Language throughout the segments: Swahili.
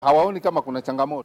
hawaoni kama kuna changamoto.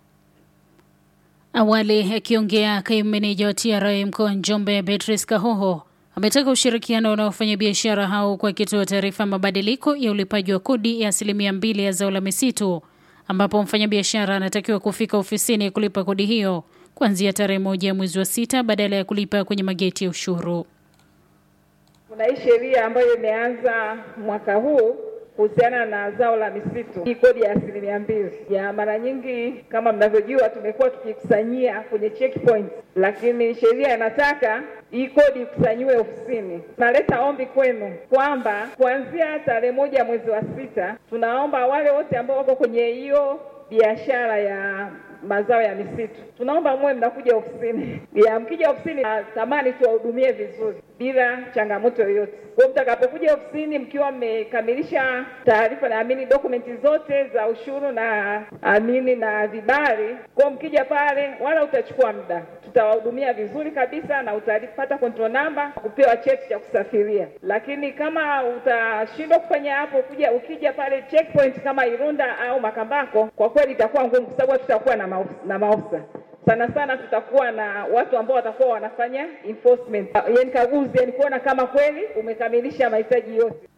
Awali akiongea kaimu meneja wa TRA mkoa Njombe Beatrice Kahoho ametaka ushirikiano na wafanyabiashara hao kwa kitoa taarifa mabadiliko ya ulipaji wa kodi ya 2% ya zao la misitu, ambapo mfanyabiashara anatakiwa kufika ofisini kulipa kodi hiyo kuanzia tarehe 1 mwezi wa 6 badala ya kulipa kwenye mageti ya ushuru. Kuna hii sheria ambayo imeanza mwaka huu kuhusiana na zao la misitu, hii kodi ya 2%. Ya mara nyingi kama mnavyojua tumekuwa tukikusanyia kwenye checkpoints, lakini sheria inataka hii kodi ikusanyiwe ofisini. Naleta ombi kwenu kwamba kuanzia tarehe 1 mwezi wa 6 tunaomba wale wote ambao wako kwenye hiyo biashara ya mazao ya misitu, tunaomba mwe mnakuja ofisini. Mkija ofisini tamani tuwahudumie vizuri bila changamoto yoyote. Kwa mtakapokuja ofisini mkiwa mmekamilisha taarifa na dokumenti zote za ushuru na vibali, kwa mkija pale wala utachukua muda, tutawahudumia vizuri kabisa na utapata control number, kupewa cheti cha kusafiria. Lakini kama utashindwa kufanya hapo, ukija pale checkpoint kama Irunda au Makambako, kwa kweli itakuwa ngumu, kwa sababu tutakuwa na maofisa. Sana tutakuwa na watu ambao watakuwa wanafanya enforcement, yani kaguzi, yani kuona kama kweli umekamilisha mahitaji yote.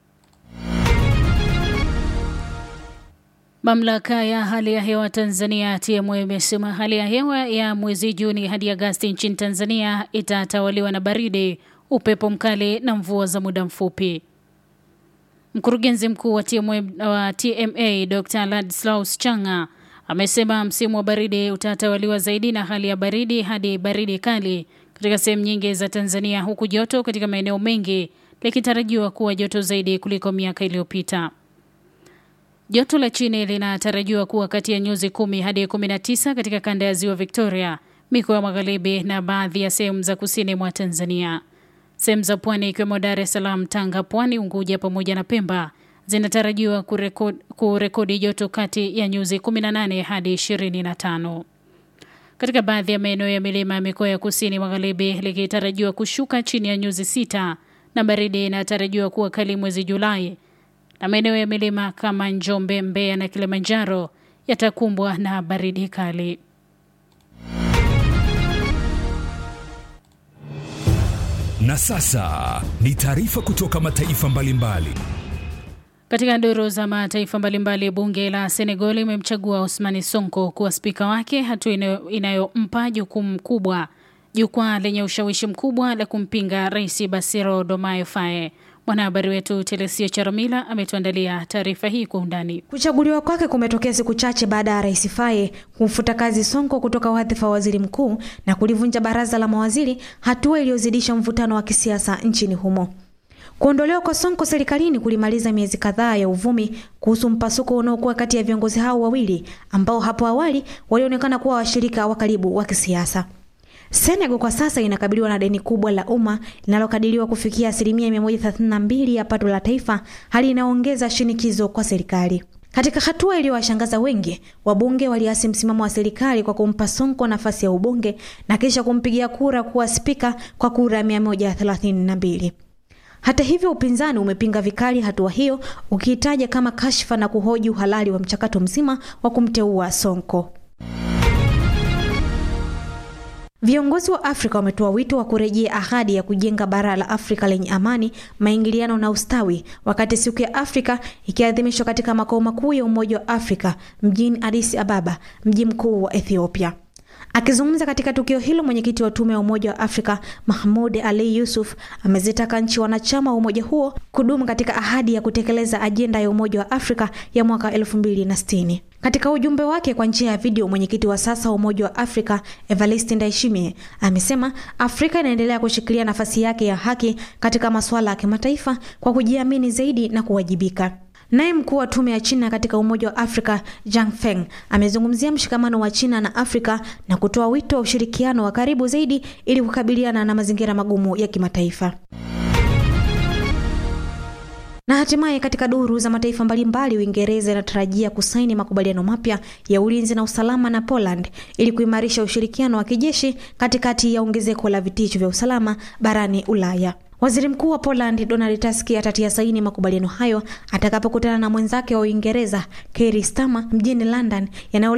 Mamlaka ya hali ya hewa Tanzania TMA imesema hali ya hewa ya mwezi Juni hadi Agosti nchini Tanzania itatawaliwa na baridi, upepo mkali na mvua za muda mfupi. Mkurugenzi mkuu wa TMA Dr. Ladislaus Changa amesema msimu wa baridi utatawaliwa zaidi na hali ya baridi hadi baridi kali katika sehemu nyingi za Tanzania, huku joto katika maeneo mengi likitarajiwa kuwa joto zaidi kuliko miaka iliyopita. Joto la chini linatarajiwa kuwa kati ya nyuzi 10 hadi 19 katika kanda ya Ziwa Victoria, mikoa ya Magharibi na baadhi ya sehemu za kusini mwa Tanzania. Sehemu za pwani ikiwemo Dar es Salaam, Tanga, Pwani, Unguja pamoja na Pemba zinatarajiwa kurekodi joto kati ya nyuzi 18 hadi 25. Katika baadhi ya maeneo ya milima ya mikoa ya kusini magharibi likitarajiwa kushuka chini ya nyuzi 6 na baridi inatarajiwa kuwa kali mwezi Julai. Na maeneo ya milima kama Njombe, Mbeya na Kilimanjaro yatakumbwa na baridi kali. Na sasa ni taarifa kutoka mataifa mbalimbali. Katika duru za mataifa mbalimbali, bunge la Senegal limemchagua Ousmane Sonko kuwa spika wake, hatua inayompa jukumu kubwa, jukwaa lenye ushawishi mkubwa la kumpinga Rais Bassirou Diomaye Faye. Mwanahabari wetu Telesia Charamila ametuandalia taarifa hii kwa undani. Kuchaguliwa kwake kumetokea siku chache baada ya Rais Faye kumfuta kazi Sonko kutoka wadhifa wa waziri mkuu na kulivunja baraza la mawaziri, hatua iliyozidisha mvutano wa kisiasa nchini humo. Kuondolewa kwa Sonko serikalini kulimaliza miezi kadhaa ya uvumi kuhusu mpasuko unaokuwa kati ya viongozi hao wawili ambao hapo awali walionekana kuwa washirika wa karibu wa kisiasa. Senegal kwa sasa inakabiliwa na deni kubwa la umma linalokadiriwa kufikia 132% ya pato la taifa, hali inaongeza shinikizo kwa serikali. Katika hatua iliyowashangaza wengi, wabunge waliasi msimamo wa serikali kwa kumpa Sonko nafasi ya ubunge na kisha kumpigia kura kuwa spika kwa kura 132. Hata hivyo, upinzani umepinga vikali hatua hiyo, ukiitaja kama kashfa na kuhoji uhalali wa mchakato mzima wa kumteua Sonko. Viongozi wa Afrika wametoa wito wa kurejea ahadi ya kujenga bara la Afrika lenye amani, maingiliano na ustawi, wakati siku ya Afrika ikiadhimishwa katika makao makuu ya Umoja wa Afrika mjini Addis Ababa, mji mkuu wa Ethiopia. Akizungumza katika tukio hilo, mwenyekiti wa tume ya Umoja wa Afrika Mahmoud Ali Yusuf amezitaka nchi wanachama wa umoja huo kudumu katika ahadi ya kutekeleza ajenda ya Umoja wa Afrika ya mwaka 2060. Katika ujumbe wake kwa njia ya video, mwenyekiti wa sasa wa Umoja wa Afrika Evariste Ndayishimiye amesema Afrika inaendelea kushikilia nafasi yake ya haki katika masuala ya kimataifa kwa kujiamini zaidi na kuwajibika. Naye mkuu wa tume ya China katika Umoja wa Afrika Zhang Feng amezungumzia mshikamano wa China na Afrika na kutoa wito wa ushirikiano wa karibu zaidi ili kukabiliana na mazingira magumu ya kimataifa. Na hatimaye katika duru za mataifa mbalimbali, Uingereza inatarajia kusaini makubaliano mapya ya ulinzi na usalama na Poland ili kuimarisha ushirikiano wa kijeshi katikati ya ongezeko la vitisho vya usalama barani Ulaya. Waziri Mkuu wa Poland Donald Tusk atatia saini makubaliano hayo atakapokutana na mwenzake wa Uingereza Keir Starmer mjini London